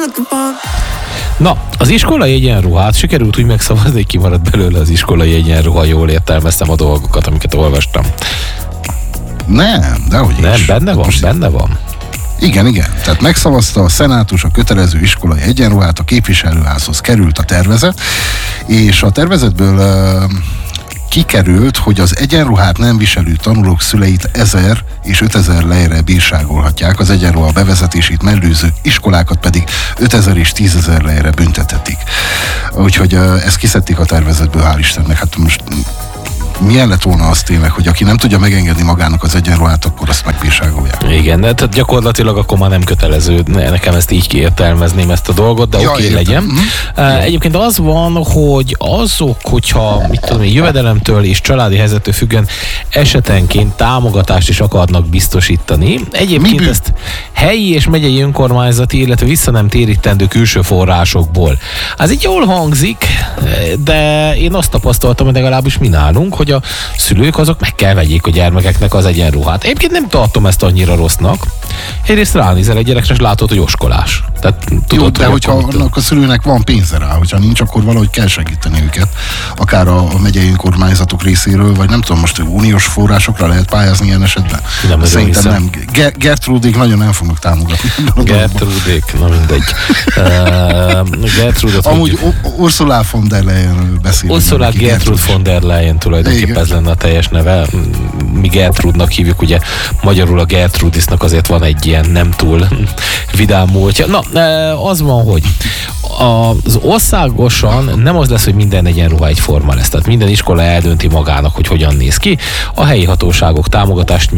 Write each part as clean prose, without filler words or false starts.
Na, az iskolai egyenruhát sikerült úgy megszavazni, hogy kimaradt belőle az iskolai egyenruha, jól értelmeztem a dolgokat, amiket olvastam. Nem, dehogy is. Nem, benne van. Igen. Tehát megszavazta a szenátus a kötelező iskolai egyenruhát, a képviselőházhoz került a tervezet, és a tervezetből kikerült, hogy az egyenruhát nem viselő tanulók szüleit 1000 és 5000 lejre bírságolhatják, az egyenruha bevezetését mellőző iskolákat pedig 5000 és 10.000 lejre büntethetik. Úgyhogy ezt kiszedték a tervezetből, hál' Istennek. Hát most milyen lett volna az tényleg, hogy aki nem tudja megengedni magának az egyenruhát, akkor azt megbírságolják. Igen, de tehát gyakorlatilag akkor már nem kötelező nekem ezt így kiértelmezném ezt a dolgot, de oké, legyen. Egyébként az van, hogy azok, hogyha mit tudom én, jövedelemtől és családi helyzettől függően esetenként támogatást is akarnak biztosítani. Egyébként ezt helyi és megyei önkormányzati, illetve vissza nem térítendő külső forrásokból. Ez így jól hangzik, de én azt tapasztaltam, hogy legalábbis mi nálunk, hogy a szülők azok meg kell vegyék a gyermekeknek az egyenruhát. Egyébként nem tartom ezt annyira rossznak. Egyrészt ránézel egy gyerekre, és látod, hogy oskolás. Tehát, tudod, jó, de hogyha annak a szülőnek van pénze rá, hogyha nincs, akkor valahogy kell segíteni őket. Akár a megyei önkormányzatok részéről, vagy nem tudom, most uniós forrásokra lehet pályázni ilyen esetben. Nem, szerintem nem. Gertrudék nagyon nem fognak támogatni. Gertrudék, na mindegy. Gertrudot amúgy Ursula von der Leyen beszél. Ursula Gertrud von der Leyen tulajdonképpen ez lenne a teljes neve. Mi Gertrudnak hívjuk, ugye magyarul a Gertrudisnak azért van egy ilyen nem túl vidám múltja. Na, az van, hogy az országosan nem az lesz, hogy minden egyenruha egyforma lesz. Tehát minden iskola eldönti magának, hogy hogyan néz ki. A helyi hatóságok támogatást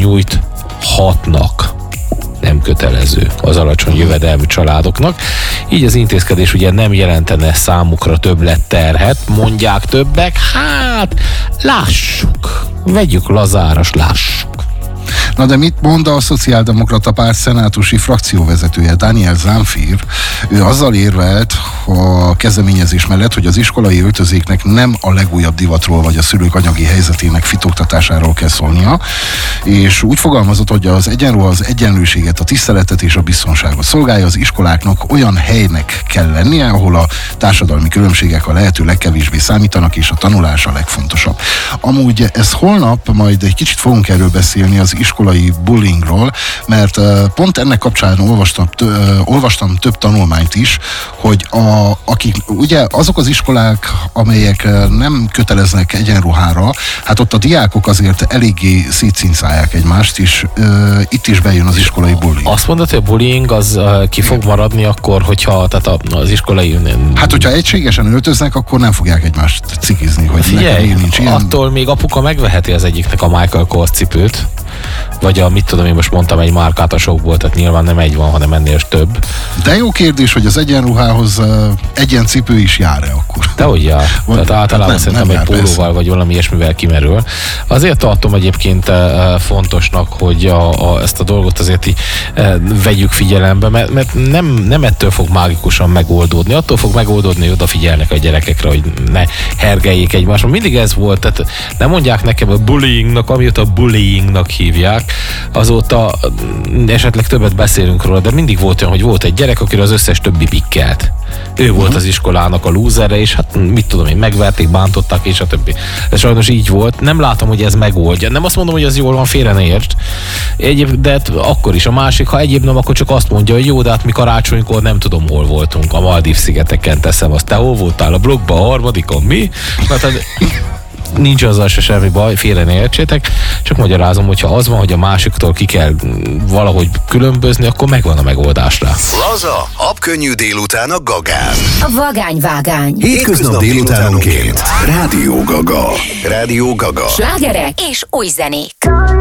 nyújthatnak. Nem kötelező az alacsony jövedelmű családoknak. Így az intézkedés ugye nem jelentene számukra többletterhet, mondják többek. Hát, lássuk. Vegyük lazáras, lássuk. Na de mit mond a Szociáldemokrata Párt szenátusi frakcióvezetője, Daniel Zamfir? Ő azzal érvelt a kezdeményezés mellett, hogy az iskolai öltözéknek nem a legújabb divatról vagy a szülők anyagi helyzetének fitoktatásáról kell szólnia, és úgy fogalmazott, hogy az egyenruha az egyenlőséget, a tiszteletet és a biztonságot szolgálja, az iskoláknak olyan helynek kell lennie, ahol a társadalmi különbségek a lehető legkevésbé számítanak, és a tanulás a legfontosabb. Amúgy ez holnap majd egy kicsit fogunk erről beszélni, az iskolai bullyingról, mert pont ennek kapcsán olvastam több tanulmányt is, hogy akik, ugye azok az iskolák, amelyek nem köteleznek egyenruhára, hát ott a diákok azért eléggé szétszincálják egymást, és itt is bejön az iskolai bullying. Azt mondod, hogy a bullying az ki fog maradni akkor, hogyha tehát az iskolai... Hát, hogyha egységesen öltöznek, akkor nem fogják egymást cikizni, hogy figyelj, nincs ilyen. Attól még apuka megveheti az egyiknek a Michael Kors cipőt, vagy a, mit tudom, én most mondtam egy márkát a sokból, tehát nyilván nem egy van, hanem ennél több. De jó kérdés, hogy az egyenruhához egyencipő is jár-e akkor? Dehogy jár. Tehát általában szerintem egy pólóval vagy valami ilyesmivel kimerül. Azért tartom egyébként fontosnak, hogy ezt a dolgot azért így vegyük figyelembe, mert nem ettől fog mágikusan megoldódni. Attól fog megoldódni, hogy odafigyelnek a gyerekekre, hogy ne hergeljék egymást. Mindig ez volt, tehát nem mondják nekem a bullyingnak, amióta a bullyingnak hívják, azóta esetleg többet beszélünk róla, de mindig volt olyan, hogy volt egy gyerek, akire az összes többi pikkelt. Ő volt az iskolának a lúzere, és hát mit tudom én, megverték, bántották, és a többi. De sajnos így volt. Nem látom, hogy ez megoldja. Nem azt mondom, hogy az jól van, félre ne értsd. De akkor is a másik, ha egyéb nem, akkor csak azt mondja, hogy jó, de hát mi karácsonykor nem tudom, hol voltunk. A Maldív-szigeteken teszem azt. Te hol voltál? A blogban, a harmadikon? Mi? Hát, nincs azzal se semmi baj, félre ne értsétek, csak magyarázom, hogyha az van, hogy a másiktól ki kell valahogy különbözni, akkor megvan a megoldás rá. Laza, habkönnyű délután a Gagán. A vagány-vágány. Hétköznap délutánonként. Rádió Gaga. Rádió Gaga. Slágerek és új zenék.